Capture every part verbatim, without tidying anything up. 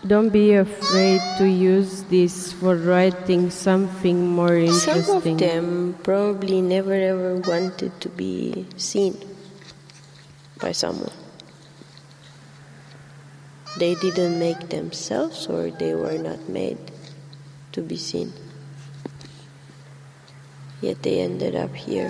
Don't be afraid to use this for writing something more interesting. Some of them probably never ever wanted to be seen by someone. They didn't make themselves, or they were not made to be seen. Yet they ended up here,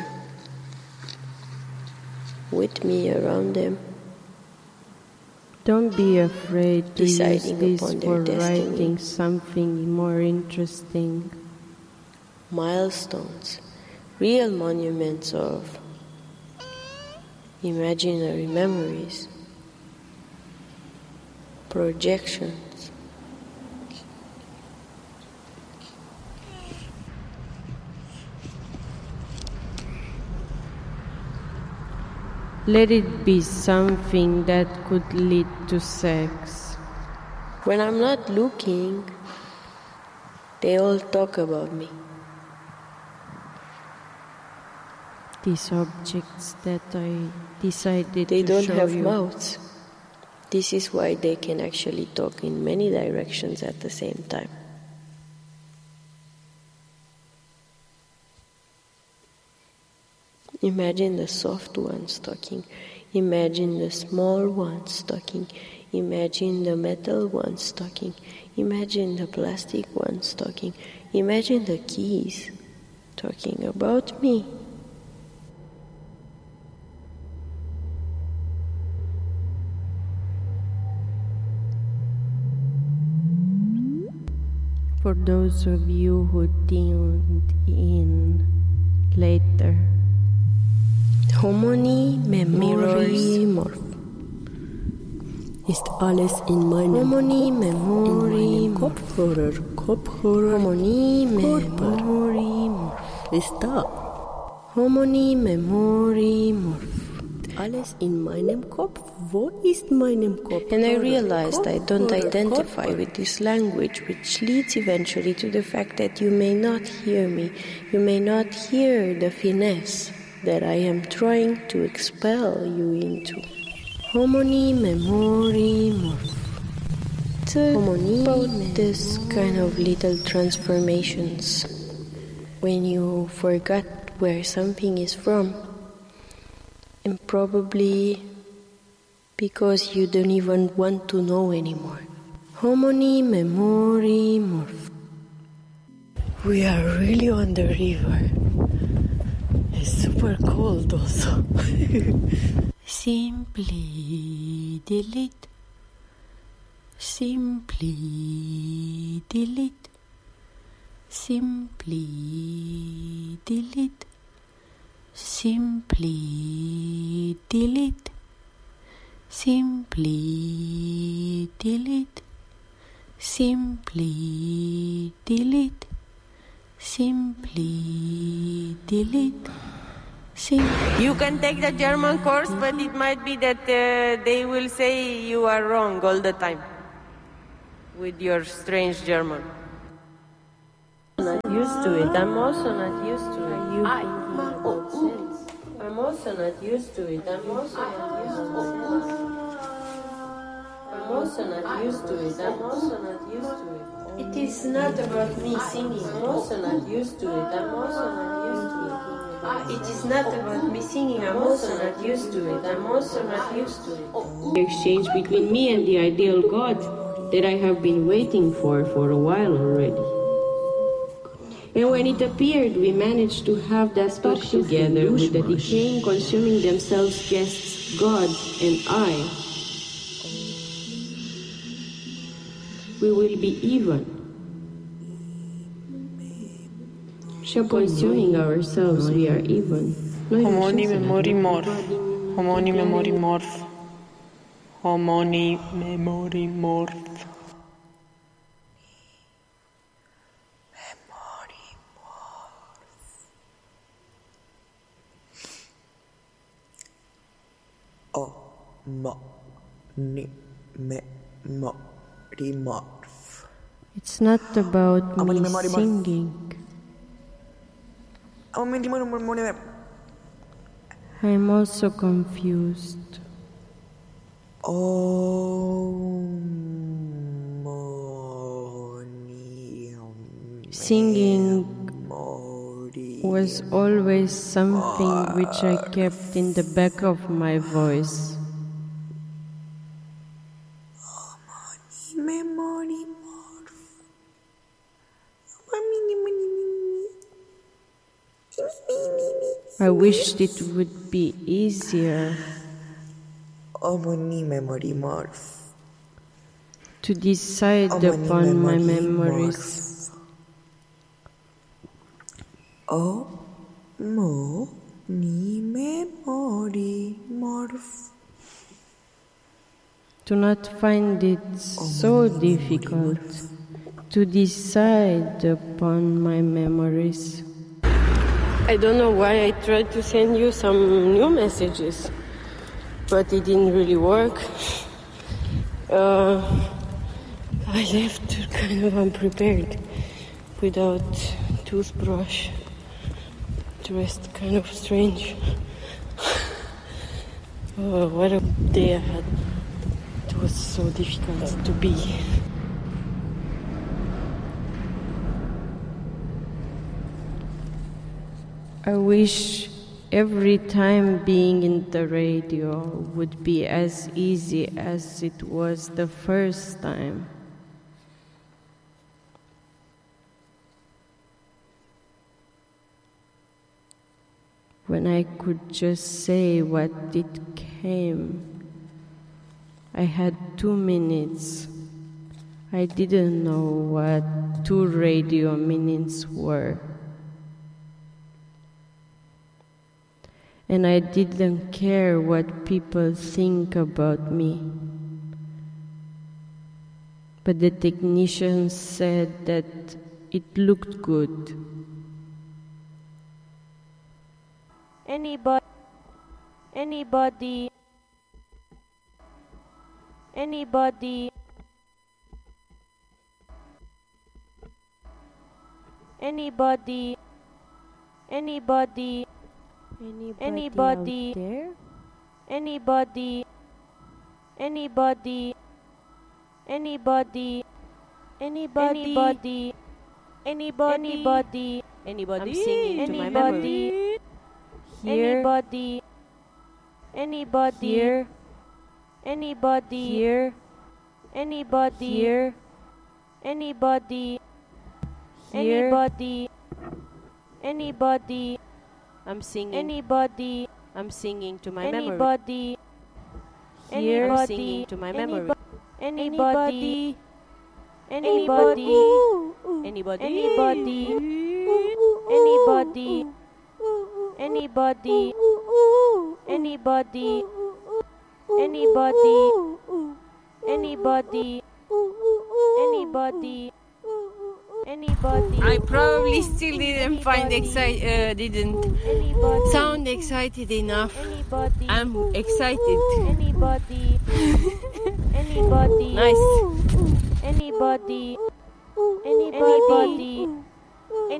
with me around them. Don't be afraid to use Deciding this upon for their destiny. writing something more interesting. Milestones, real monuments of imaginary memories, projections. Let it be something that could lead to sex. When I'm not looking, they all talk about me. These objects that I decided They to don't show have you. mouths. This is why they can actually talk in many directions at the same time. Imagine the soft ones talking. Imagine the small ones talking. Imagine the metal ones talking. Imagine the plastic ones talking. Imagine the keys talking about me. For those of you who tuned in later, Homony Memory Morph. Ist alles in meinem Homony Kopf, Memory in meinem Morph. Kopfhörer, Kopfhörer, Homony Körper. Memory Morph. Ist da. Homony Memory Morph. Alles in meinem Kopf. Wo ist meinem Kopf? And I realized I don't identify with this language, which leads eventually to the fact that you may not hear me. You may not hear the finesse that I am trying to expel you into. Homony Memory Morph. It's about this kind of little transformations. When you forgot where something is from, and probably because you don't even want to know anymore. Homony Memory Morph. We are really on the river. It's super cold also. Simply delete. Simply delete. Simply delete. Simply delete. Simply delete. Simply delete. Simply delete. Sim- you can take the German course, but it might be that uh, they will say you are wrong all the time with your strange German. I'm not used to it. I'm also not used to it. Are you thinking about sense? I'm also not used to it. I'm also not used to it. I'm also not used to it. I'm also not used to it. It is not about me singing. I'm also not used to it. I'm also not used to it. It is not about me singing. I'm also not used to it. I'm also not used to it. The exchange between me and the ideal God that I have been waiting for for a while already. And when it appeared, we managed to have that talk together with the decaying, consuming themselves guests, God and I. We will be even. Consuming ourselves, we are even. Homony Memory Morph. Homony Memory Morph. Homony Memory Morph. O mo ni me mo remorph. It's not about Homony me Memory Morph. singing. Homony Memory Morph. I'm also confused. Oh. Singing was always something which I kept in the back of my voice. I wished it would be easier to decide upon my memories. Oh, mo, ni, memory, morph. To not find it so difficult to decide upon my memories. I don't know why I tried to send you some new messages, but it didn't really work. Uh, I left kind of unprepared, without toothbrush, dressed kind of strange. Oh, what a day I had. It was so difficult to be. I wish every time being in the radio would be as easy as it was the first time. When I could just say what it came. I had two minutes. I didn't know what two radio minutes were. And I didn't care what people think about me. But the technician said that it looked good. Anybody, anybody, anybody, anybody, anybody, anybody, anybody, anybody, anybody, anybody, anybody, anybody, Anybody? I'm singing to my memory. anybody, anybody, anybody, Here. anybody, Here. anybody, Here. anybody, Here. anybody, anybody, I'm singing. anybody, I'm singing to my memory. anybody, Here. I'm anybody, singing to my memory. anybody, anybody, Anybody? anybody, anybody, anybody, anybody, anybody, anybody, anybody, anybody. I probably still didn't find exci- uh, didn't Anybody. sound excited enough. Anybody. I'm excited. Anybody. Anybody. Nice. Anybody. Anybody.